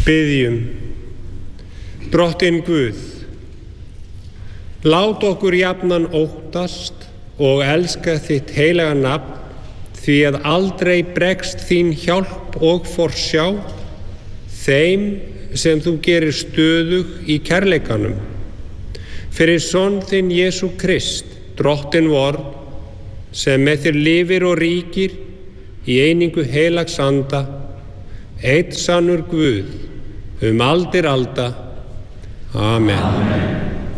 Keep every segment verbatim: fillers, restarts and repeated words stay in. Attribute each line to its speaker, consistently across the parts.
Speaker 1: Biðjum. Drottinn Guð, lát okkur jafnan óttast og elska þitt heilaga nafn, því að aldrei bregst þín hjálp og forsjá þeim sem þú gerir stöðug í kærleikanum. Fyrir son þinn Jesú Krist, Drottinn vor, sem með þér lifir og ríkir í einingu heilags anda, einn sannur Guð, um aldir alda. Amen. Amen.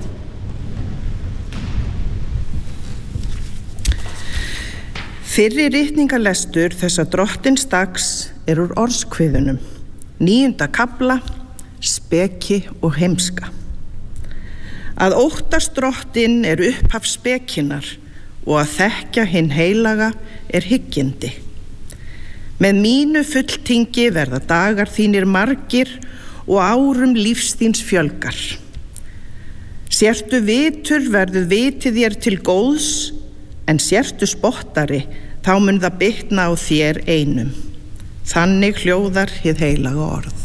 Speaker 2: Fyrri ritningalestur þessa Drottins dags er úr orðskviðunum, níunda kafla, speki og heimska. Að óttast Drottinn er upphaf spekinnar og að þekkja hinn heilaga er hyggindi. Með mínu fulltingi verða dagar þínir margir og árum lífs þíns fjölgar. Sértu vitur verður vitið þér til góðs, en sértu spottari, þá mun það bitna á þér einum. Þannig hljóðar hið heilaga orð.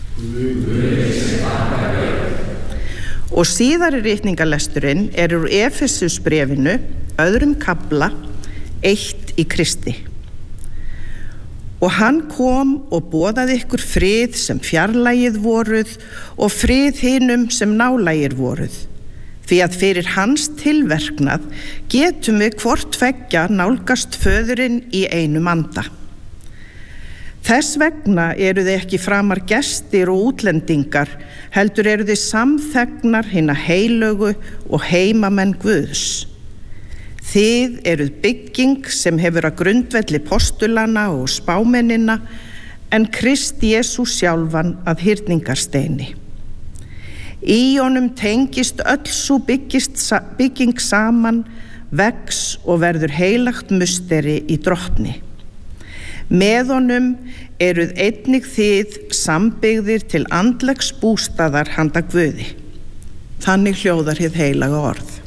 Speaker 2: Og síðari ritningalesturinn er úr Efesusbréfinu, öðrum kafla, eitt í Kristi. Og hann kom og boðaði ykkur frið sem fjarlægið voruð og frið hinum sem nálægir voruð. Því að fyrir hans tilverknað getum við hvort tveggja nálgast föðurinn í einum anda. Þess vegna eru þið ekki framar gestir og útlendingar, heldur eru þið samþegnar hinna heilögu og heimamenn Guðs. Þið eruð bygging sem hefur að grundvelli postulana og spámennina, en Krist Jesús sjálfan að hyrningarsteini. Í honum tengist öll sú bygging saman, vex og verður heilagt musteri í Drottni. Með honum eruð einnig þið sambyggðir til andlegs bústaðar handa Guði. Þannig hljóðar hið heilaga orð.